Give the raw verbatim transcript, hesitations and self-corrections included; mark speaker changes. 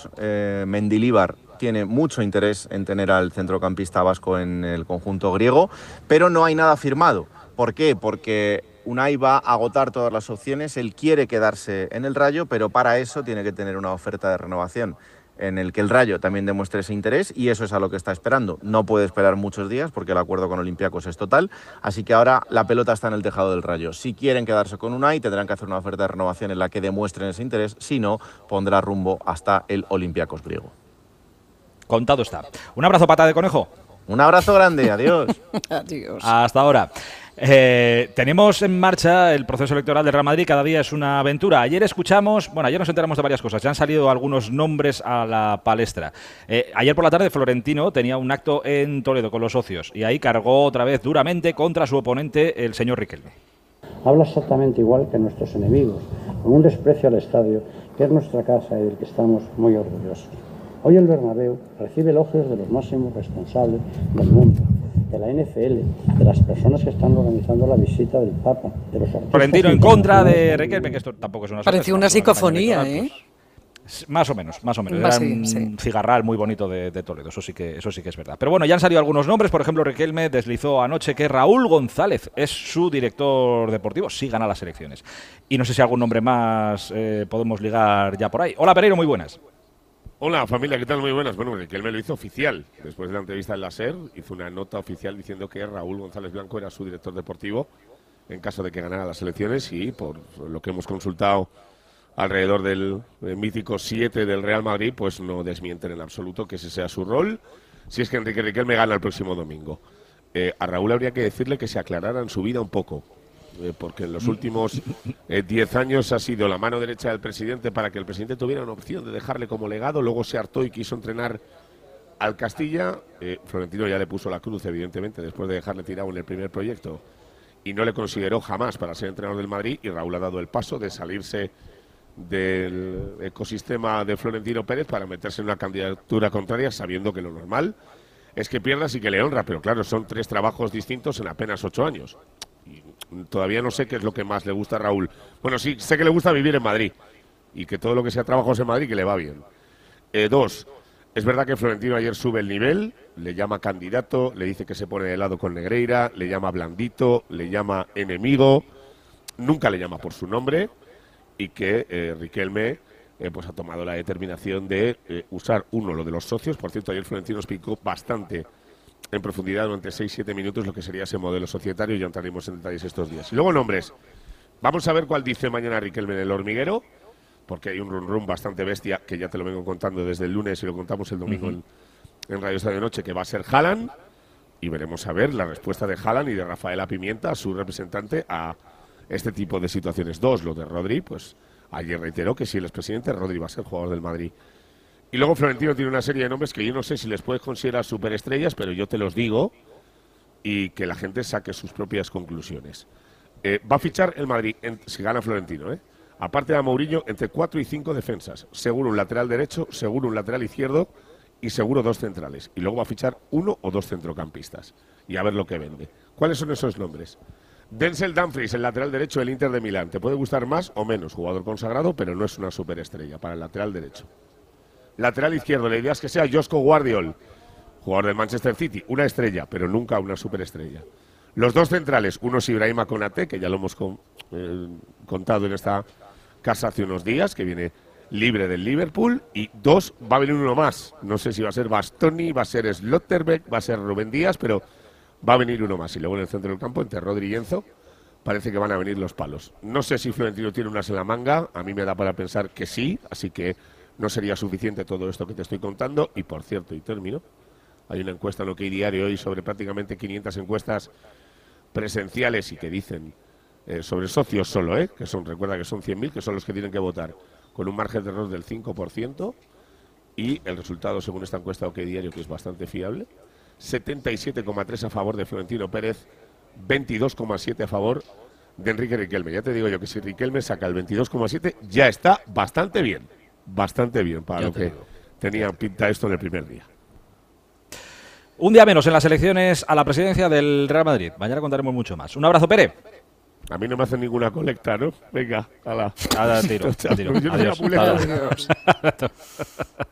Speaker 1: Olympiacos, eh, Mendilibar tiene mucho interés en tener al centrocampista vasco en el conjunto griego, pero no hay nada firmado. ¿Por qué? Porque Unai va a agotar todas las opciones, él quiere quedarse en el Rayo, pero para eso tiene que tener una oferta de renovación en el que el Rayo también demuestre ese interés, y eso es a lo que está esperando. No puede esperar muchos días porque el acuerdo con Olympiacos es total, así que ahora la pelota está en el tejado del Rayo. Si quieren quedarse con Unai, tendrán que hacer una oferta de renovación en la que demuestren ese interés, si no, pondrá rumbo hasta el Olympiacos griego.
Speaker 2: Contado está. Un abrazo, pata de conejo.
Speaker 1: Un abrazo grande, adiós.
Speaker 3: Adiós.
Speaker 2: Hasta ahora. Eh, tenemos en marcha el proceso electoral del Real Madrid, cada día es una aventura. Ayer escuchamos, bueno, ayer nos enteramos de varias cosas, ya han salido algunos nombres a la palestra. Eh, ayer por la tarde Florentino tenía un acto en Toledo con los socios y ahí cargó otra vez duramente contra su oponente, el señor Riquelme.
Speaker 4: Habla exactamente igual que nuestros enemigos, con un desprecio al estadio, que es nuestra casa y del que estamos muy orgullosos. Hoy el Bernabéu recibe elogios de los máximos responsables del mundo, de la N F L, de las personas que están organizando la visita del Papa, de los artistas...
Speaker 2: Florentino en contra de Riquelme, que esto tampoco es una...
Speaker 3: Pareció una psicofonía, ¿eh?
Speaker 2: Pues, más o menos, más o menos.
Speaker 3: Más
Speaker 2: Era
Speaker 3: sí,
Speaker 2: un
Speaker 3: sí.
Speaker 2: cigarral muy bonito de, de Toledo, eso sí, que, eso sí que es verdad. Pero bueno, ya han salido algunos nombres, por ejemplo, Riquelme deslizó anoche que Raúl González es su director deportivo, sí gana las elecciones. Y no sé si algún nombre más eh, podemos ligar ya por ahí. Hola, Pereiro, muy buenas.
Speaker 5: Hola familia, ¿qué tal? Muy buenas. Bueno, Riquelme lo hizo oficial. Después de la entrevista en la SER, hizo una nota oficial diciendo que Raúl González Blanco era su director deportivo en caso de que ganara las elecciones, y por lo que hemos consultado alrededor del, del mítico siete del Real Madrid, pues no desmienten en absoluto que ese sea su rol, si es que Enrique Riquelme gana el próximo domingo. Eh, a Raúl habría que decirle que se aclarara en su vida un poco, eh, porque en los últimos diez años ha sido la mano derecha del presidente para que el presidente tuviera una opción de dejarle como legado, luego se hartó y quiso entrenar al Castilla. eh, Florentino ya le puso la cruz, evidentemente, después de dejarle tirado en el primer proyecto, y no le consideró jamás para ser entrenador del Madrid, y Raúl ha dado el paso de salirse del ecosistema de Florentino Pérez para meterse en una candidatura contraria, sabiendo que lo normal es que pierdas y que le honra, pero claro, son tres trabajos distintos en apenas ocho años. Y todavía no sé qué es lo que más le gusta a Raúl. Bueno, sí, sé que le gusta vivir en Madrid y que todo lo que sea trabajos en Madrid que le va bien. Eh, dos, es verdad que Florentino ayer sube el nivel, le llama candidato, le dice que se pone de lado con Negreira, le llama blandito, le llama enemigo, nunca le llama por su nombre, y que eh, Riquelme eh, pues ha tomado la determinación de eh, usar uno, lo de los socios. Por cierto, ayer Florentino explicó bastante en profundidad durante seis siete minutos lo que sería ese modelo societario, y ya entraremos en detalles estos días. Y luego nombres. Vamos a ver cuál dice mañana Riquelme en el hormiguero, porque hay un run run bastante bestia, que ya te lo vengo contando desde el lunes y lo contamos el domingo uh-huh. en, en Radio Estadio Noche, que va a ser Haaland, y veremos a ver la respuesta de Haaland y de Rafaela Pimienta, su representante, a este tipo de situaciones. Dos, lo de Rodri, pues ayer reiteró que si él es presidente, Rodri va a ser jugador del Madrid. Y luego Florentino tiene una serie de nombres que yo no sé si les puedes considerar superestrellas, pero yo te los digo y que la gente saque sus propias conclusiones. Eh, va a fichar el Madrid, en, si gana Florentino, ¿eh? aparte de Mourinho, entre cuatro y cinco defensas. Seguro un lateral derecho, seguro un lateral izquierdo y seguro dos centrales. Y luego va a fichar uno o dos centrocampistas. Y a ver lo que vende. ¿Cuáles son esos nombres? Denzel Dumfries, el lateral derecho del Inter de Milán. Te puede gustar más o menos, jugador consagrado, pero no es una superestrella para el lateral derecho. Lateral izquierdo, la idea es que sea Josko Guardiol, jugador del Manchester City, una estrella, pero nunca una superestrella. Los dos centrales, uno es Ibrahima Konaté, que ya lo hemos con, eh, contado en esta casa hace unos días, que viene libre del Liverpool, y dos, va a venir uno más. No sé si va a ser Bastoni, va a ser Slotterbeck, va a ser Rubén Díaz, pero va a venir uno más. Y luego en el centro del campo, entre Rodri y Enzo, parece que van a venir los palos. No sé si Florentino tiene unas en la manga, a mí me da para pensar que sí, así que no sería suficiente todo esto que te estoy contando. Y por cierto, y termino, hay una encuesta en OK Diario hoy sobre prácticamente quinientas encuestas presenciales y que dicen eh, sobre socios solo, ¿eh? que son, recuerda que son cien mil, que son los que tienen que votar, con un margen de error del cinco por ciento, y el resultado, según esta encuesta OK Diario, que es bastante fiable, setenta y siete coma tres a favor de Florentino Pérez, veintidós coma siete a favor de Enrique Riquelme. Ya te digo yo que si Riquelme saca el veintidós coma siete, ya está bastante bien, bastante bien para ya lo que digo. Tenía pinta esto en el primer día.
Speaker 2: Un día menos en las elecciones a la presidencia del Real Madrid. Mañana contaremos mucho más. Un abrazo, Pere.
Speaker 5: A mí no me hacen ninguna colecta, ¿no? Venga, ala.
Speaker 2: Nada, tiro, tiro. Adiós. Adiós.